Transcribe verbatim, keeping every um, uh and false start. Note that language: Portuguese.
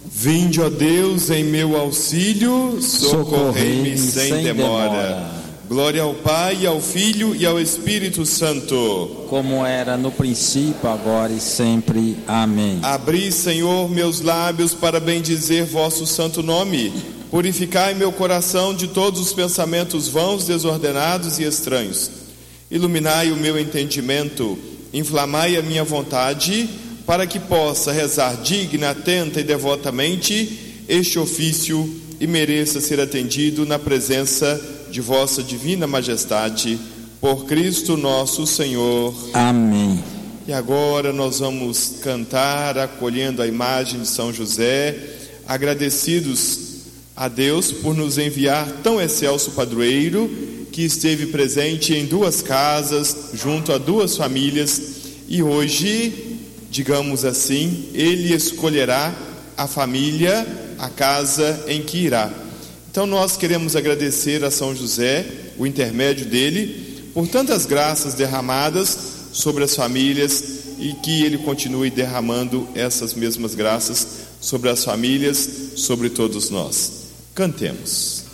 Vinde, ó Deus, em meu auxílio, socorrei-me sem, sem demora. demora. Glória ao Pai, ao Filho e ao Espírito Santo. Como era no princípio, agora e sempre. Amém. Abri, Senhor, meus lábios para bendizer vosso santo nome. Purificai meu coração de todos os pensamentos vãos, desordenados e estranhos. Iluminai o meu entendimento, inflamai a minha vontade, para que possa rezar digna, atenta e devotamente este ofício e mereça ser atendido na presença de vossa divina majestade, por Cristo nosso Senhor. Amém. E agora nós vamos cantar acolhendo a imagem de São José, agradecidos a Deus por nos enviar tão excelso padroeiro, que esteve presente em duas casas, junto a duas famílias, e hoje, digamos assim, ele escolherá a família, a casa em que irá. Então nós queremos agradecer a São José, o intermédio dele, por tantas graças derramadas sobre as famílias, e que ele continue derramando essas mesmas graças sobre as famílias, sobre todos nós. Cantemos.